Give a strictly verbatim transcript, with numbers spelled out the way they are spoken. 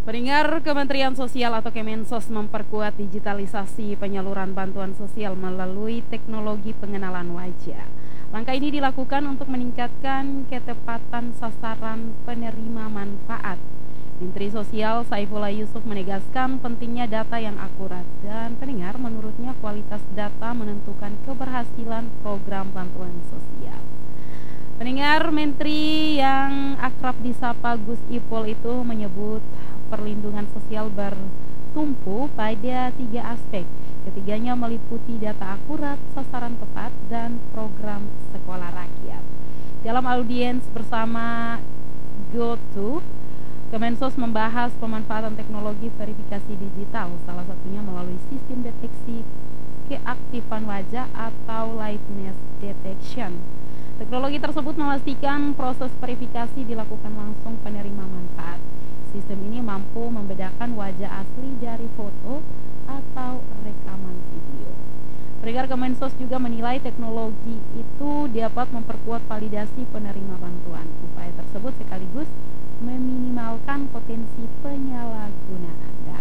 Pendengar, Kementerian Sosial atau Kemensos memperkuat digitalisasi penyaluran bantuan sosial melalui teknologi pengenalan wajah. Langkah ini dilakukan untuk meningkatkan ketepatan sasaran penerima manfaat. Menteri Sosial Saifullah Yusuf menegaskan pentingnya data yang akurat dan pendengar, menurutnya kualitas data menentukan keberhasilan program bantuan sosial. Pendengar, Menteri yang akrab disapa Gus Ipul itu menyebut perlindungan sosial bertumpu pada tiga aspek. Ketiganya meliputi data akurat, sasaran tepat, dan program sekolah rakyat. Dalam audiens bersama GoTo, Kemensos membahas pemanfaatan teknologi verifikasi digital, salah satunya melalui sistem deteksi keaktifan wajah atau liveness detection. Teknologi tersebut memastikan proses verifikasi dilakukan langsung penerima manfaat. Sistem ini mampu membedakan wajah asli dari foto atau rekaman video. Pendengar, Kemensos juga menilai teknologi itu dapat memperkuat validasi penerima bantuan. Upaya tersebut